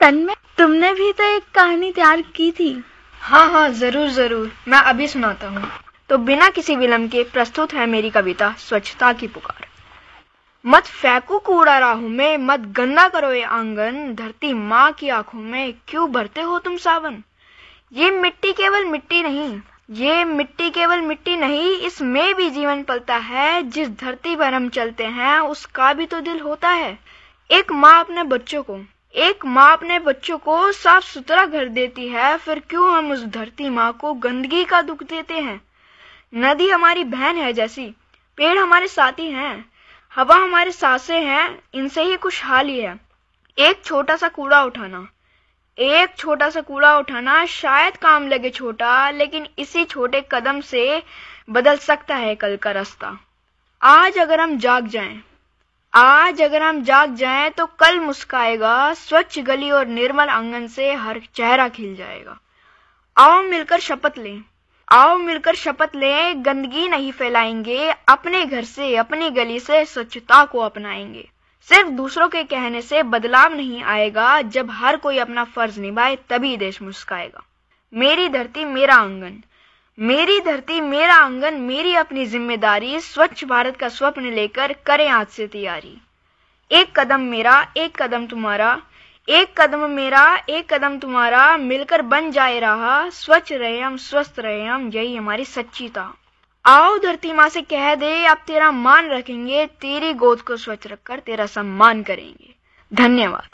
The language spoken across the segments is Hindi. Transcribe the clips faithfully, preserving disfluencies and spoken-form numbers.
तन्मय, तुमने भी तो एक कहानी तैयार की थी। हाँ हाँ जरूर जरूर, मैं अभी सुनाता हूँ। तो बिना किसी विलंब के प्रस्तुत है मेरी कविता स्वच्छता की पुकार। मत फेंको कूड़ा राहों में, मत गंदा करो ये आंगन, धरती माँ की आंखों में क्यों भरते हो तुम सावन। ये मिट्टी केवल मिट्टी नहीं, ये मिट्टी केवल मिट्टी नहीं, इसमें भी जीवन पलता है। जिस धरती पर हम चलते हैं उसका भी तो दिल होता है। एक माँ अपने बच्चों को एक माँ अपने बच्चों को साफ सुथरा घर देती है, फिर क्यों हम उस धरती माँ को गंदगी का दुख देते हैं। नदी हमारी बहन है जैसी, पेड़ हमारे साथी हैं, हवा हमारे सांसें हैं, इनसे ही खुशहाली है। एक छोटा सा कूड़ा उठाना एक छोटा सा कूड़ा उठाना शायद काम लगे छोटा, लेकिन इसी छोटे कदम से बदल सकता है कल का रास्ता। आज अगर हम जाग जाएं आज अगर हम जाग जाएं तो कल मुस्काएगा, स्वच्छ गली और निर्मल आंगन से हर चेहरा खिल जाएगा। आओ मिलकर शपथ लें आओ मिलकर शपथ लें गंदगी नहीं फैलाएंगे, अपने घर से अपनी गली से स्वच्छता को अपनाएंगे। सिर्फ दूसरों के कहने से बदलाव नहीं आएगा, जब हर कोई अपना फर्ज निभाए तभी देश मुस्काएगा। मेरी धरती मेरा आंगन मेरी धरती मेरा आंगन, मेरी अपनी जिम्मेदारी, स्वच्छ भारत का स्वप्न लेकर करें आज से तैयारी। एक कदम मेरा एक कदम तुम्हारा, एक कदम मेरा एक कदम तुम्हारा, मिलकर बन जाए राह, स्वच्छ रहे हम स्वस्थ रहे हम, यही हमारी सच्ची था। आओ धरती माँ से कह दे अब तेरा मान रखेंगे, तेरी गोद को स्वच्छ रखकर तेरा सम्मान करेंगे। धन्यवाद।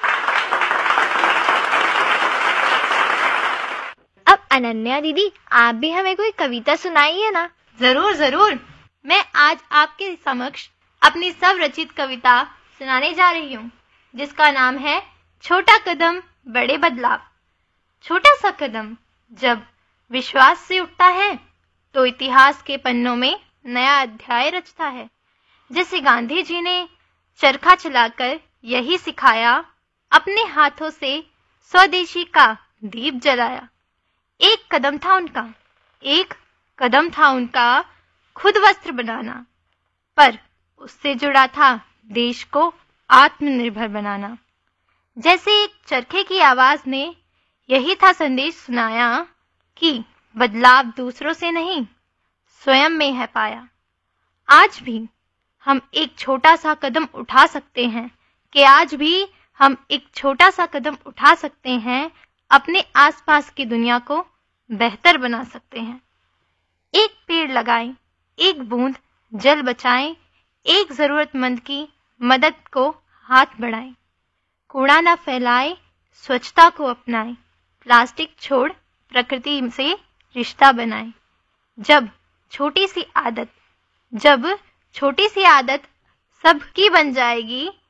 अब अनन्या दीदी, आप भी हमें कोई कविता सुनाइए ना। जरूर जरूर, मैं आज आपके समक्ष अपनी स्वरचित कविता सुनाने जा रही हूँ, जिसका नाम है छोटा कदम बड़े बदलाव। छोटा सा कदम जब विश्वास से उठता है तो इतिहास के पन्नों में नया अध्याय रचता है। जैसे गांधी जी ने चरखा चलाकर यही सिखाया, अपने हाथों से स्वदेशी का दीप जलाया। एक कदम था उनका एक कदम था उनका खुद वस्त्र बनाना, पर उससे जुड़ा था देश को आत्मनिर्भर बनाना। जैसे एक चरखे की आवाज ने यही था संदेश सुनाया कि बदलाव दूसरों से नहीं, स्वयं में है पाया। आज भी हम एक छोटा सा कदम उठा सकते हैं कि आज भी हम एक छोटा सा कदम उठा सकते हैं, अपने आसपास की दुनिया को बेहतर बना सकते हैं। एक पेड़ लगाएं, एक बूंद जल बचाएं, एक जरूरतमंद की मदद को हाथ बढ़ाएं। कूड़ा ना फैलाएं, स्वच्छता को अपनाएं, प्लास्टिक छोड़ प्रकृति से रिश्ता बनाएं। जब छोटी सी आदत जब छोटी सी आदत सबकी बन जाएगी,